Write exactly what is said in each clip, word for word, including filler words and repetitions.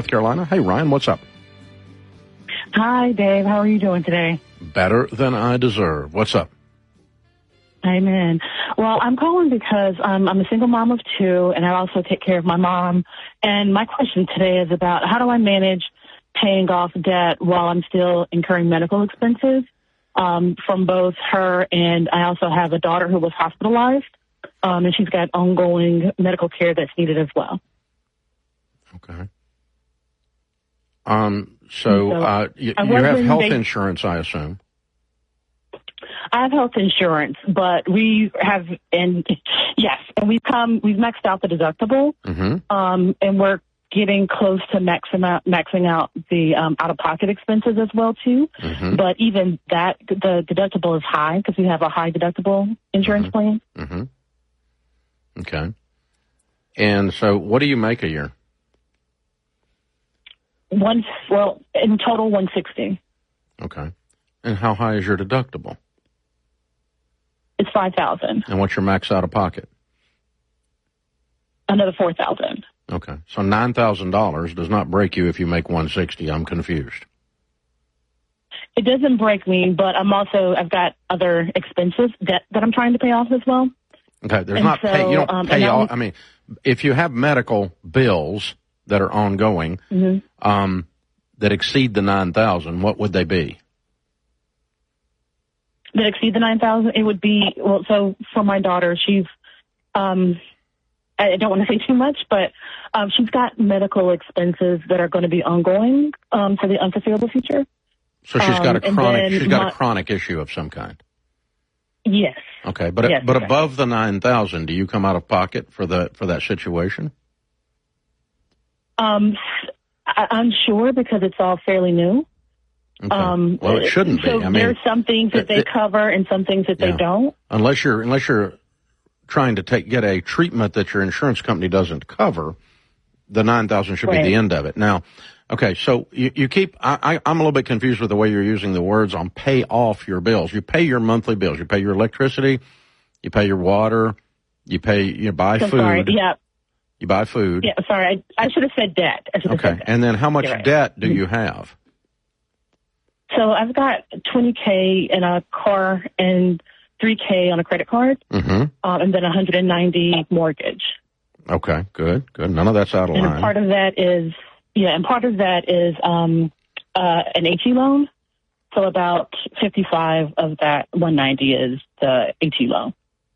Carolina. Hey, Ryan, what's up? Hi, Dave. How are you doing today? Better than I deserve. What's up? Amen. Well, I'm calling because um, I'm a single mom of two, and I also take care of my mom. And my question today is about how do I manage paying off debt while I'm still incurring medical expenses um, from both her, and I also have a daughter who was hospitalized, um, and she's got ongoing medical care that's needed as well. Okay. Um. So, so uh, you, you have health they, insurance, I assume. I have health insurance, but we have, and yes, and we've come, we've maxed out the deductible, mm-hmm. um, and we're getting close to maxing out, maxing out the um, out-of-pocket expenses as well too. Mm-hmm. But even that, the deductible is high because we have a high deductible insurance mm-hmm. plan. Mm-hmm. Okay. And so, what do you make a year? One, well, in total, one sixty. Okay. And how high is your deductible? It's five thousand. And what's your max out of pocket? Another four thousand. Okay. So nine thousand dollars does not break you if you make one sixty. I'm confused. It doesn't break me, but I'm also, I've got other expenses that, that I'm trying to pay off as well. Okay. There's and not so, pay, you don't um, pay off. I, I mean, if you have medical bills that are ongoing, mm-hmm. um, that exceed the nine thousand, what would they be? That exceed the nine thousand, it would be, well, so for my daughter, she's, um, I don't want to say too much, but um, she's got medical expenses that are going to be ongoing um, for the unforeseeable future. So she's got a um, chronic, she's got my, a chronic issue of some kind. Yes. Okay, but yes, but exactly. above the nine thousand, do you come out of pocket for the for that situation? Um, I, I'm sure because it's all fairly new. Okay. Um, well, it shouldn't so be. I mean, there's some things that they it, cover and some things that yeah. they don't. Unless you're unless you're trying to take get a treatment that your insurance company doesn't cover, the nine thousand should right. be the end of it. Now, okay, so you, you keep. I, I, I'm a little bit confused with the way you're using the words on pay off your bills. You pay your monthly bills. You pay your electricity. You pay your water. You pay. You buy so food. Sorry. Yeah. You buy food. Yeah. Sorry, I, I should have said debt. I should have okay, said debt. And then how much right. debt do you have? So I've got twenty K in a car and three K on a credit card, mm-hmm. um, and then one hundred ninety mortgage. Okay, good, good. None of that's out of and line. And part of that is, yeah, and part of that is um, uh, an H E loan. So about fifty-five of that one ninety is the H E loan.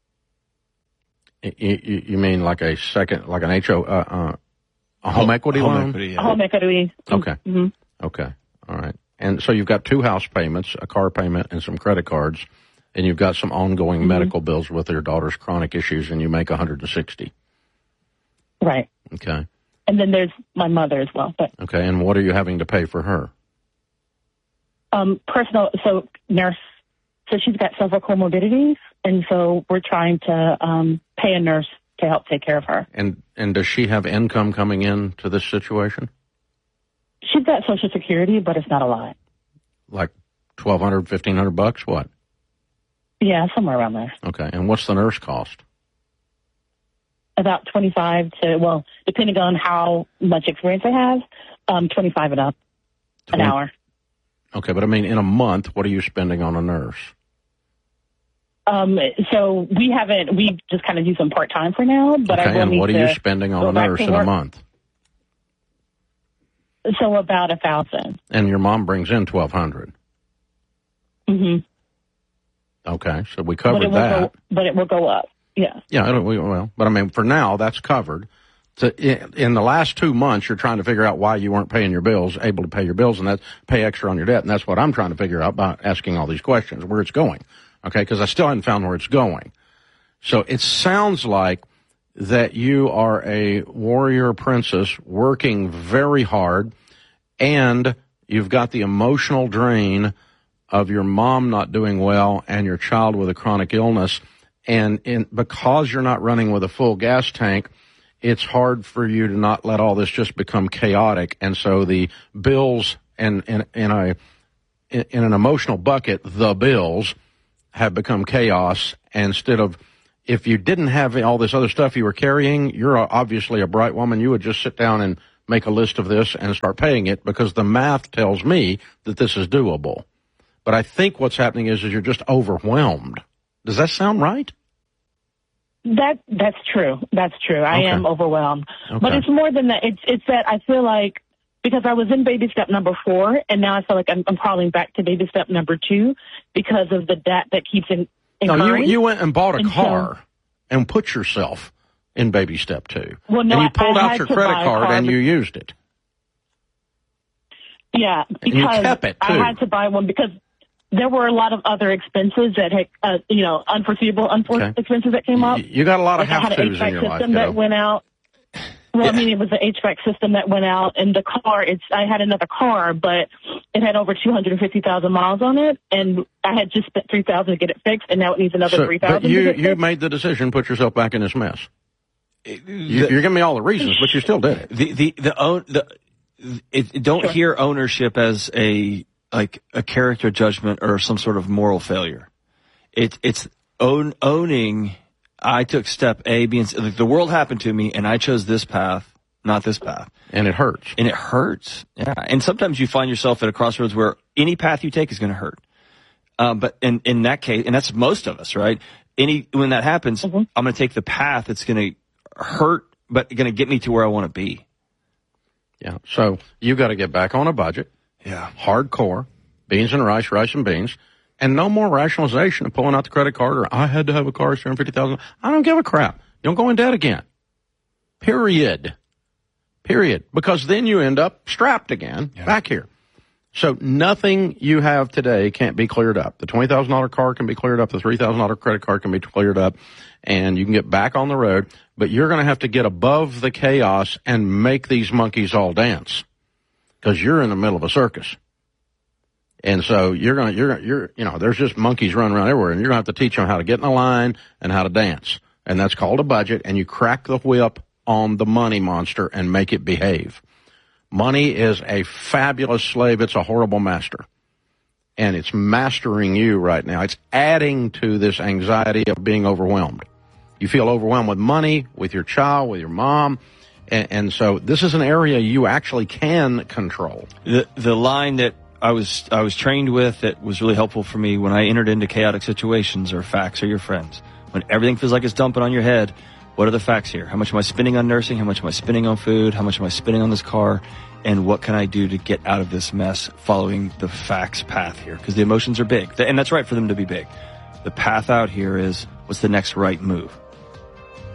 You, you mean like a second, like an H O, uh, uh, a home equity home loan? Equity, yeah. A home equity. Okay. Mm-hmm. Okay. All right. And so you've got two house payments, a car payment, and some credit cards, and you've got some ongoing mm-hmm. medical bills with your daughter's chronic issues, and you make one hundred sixty. Right. Okay. And then there's my mother as well. But okay. And what are you having to pay for her? Um, personal. So nurse. So she's got several comorbidities, and so we're trying to um, pay a nurse to help take care of her. And and does she have income coming in to this situation? She's got Social Security, but it's not a lot. Like twelve hundred, fifteen hundred bucks? What? Yeah, somewhere around there. Okay. And what's the nurse cost? About twenty-five to, well, depending on how much experience I have, um, twenty-five and up an twenty hour. Okay, but I mean, in a month, what are you spending on a nurse? Um, so we haven't, we just kind of use them part-time for now, but okay, I will and need what are to you spending on a nurse in a month? So about a thousand. And your mom brings in twelve hundred. Mm-hmm. Okay, so we covered but it that. Will go, but it will go up. Yeah. Yeah, I don't, well, but I mean, for now, that's covered. So in, in the last two months, you're trying to figure out why you weren't paying your bills, able to pay your bills, and that's pay extra on your debt. And that's what I'm trying to figure out by asking all these questions, where it's going. Okay, because I still haven't found where it's going. So it sounds like that you are a warrior princess working very hard, and you've got the emotional drain of your mom not doing well and your child with a chronic illness. And in, because you're not running with a full gas tank, it's hard for you to not let all this just become chaotic. And so the bills and in, in, in a in an emotional bucket, the bills have become chaos. Instead of, if you didn't have all this other stuff you were carrying, you're obviously a bright woman. You would just sit down and make a list of this and start paying it because the math tells me that this is doable. But I think what's happening is, is you're just overwhelmed. Does that sound right? That that's true. That's true. I Okay. am overwhelmed. Okay. But it's more than that. It's it's that I feel like because I was in baby step number four, and now I feel like I'm, I'm crawling back to baby step number two because of the debt that keeps in, No, incurring. you, you went and bought a And so- car and put yourself in baby step two. Well, no, and you I- pulled I out had your to credit buy a card car, and but- you used it. Yeah, you because kept it, I too. had to buy one because there were a lot of other expenses that had, uh, you know, unforeseeable unfor- Okay. expenses that came up. You, you got a lot of Like I had have-tos an H V A C in your life, system that kiddo. went out. Well, I mean, it was the H V A C system that went out, and the car. It's I had another car, but it had over two hundred and fifty thousand miles on it, and I had just spent three thousand to get it fixed, and now it needs another So, three but thousand. you, to get you fixed. made the decision, put yourself back in this mess. You, The- you're giving me all the reasons, but you still did it. The the the own the it, it- don't Sure. hear ownership as a like a character judgment or some sort of moral failure. It it's own owning. I took step A, B, and C. Like, the world happened to me, and I chose this path, not this path, And it hurts. and it hurts. Yeah, and sometimes you find yourself at a crossroads where any path you take is going to hurt. Um, but in in that case, and that's most of us, right? Any when that happens, Mhm. I'm going to take the path that's going to hurt, but going to get me to where I want to be. Yeah. So you got to get back on a budget, Yeah. hardcore, beans and rice, rice and beans, and no more rationalization of pulling out the credit card or I had to have a car, two hundred fifty thousand dollars. I don't give a crap. You don't go in debt again. Period. Period. Because then you end up strapped again Yeah. back here. So nothing you have today can't be cleared up. The twenty thousand dollars car can be cleared up. The three thousand dollars credit card can be cleared up. And you can get back on the road. But you're going to have to get above the chaos and make these monkeys all dance. Because you're in the middle of a circus. And so you're going to, you're, you're, you know, there's just monkeys running around everywhere. And you're going to have to teach them how to get in a line and how to dance. And that's called a budget. And you crack the whip on the money monster and make it behave. Money is a fabulous slave. It's a horrible master. And it's mastering you right now. It's adding to this anxiety of being overwhelmed. You feel overwhelmed with money, with your child, with your mom. And, and so this is an area you actually can control. The the line that I was I was trained with that was really helpful for me when I entered into chaotic situations or facts are your friends. When everything feels like it's dumping on your head, what are the facts here? How much am I spending on nursing? How much am I spending on food? How much am I spending on this car? And what can I do to get out of this mess following the facts path here? Because the emotions are big. And that's right for them to be big. The path out here is what's the next right move?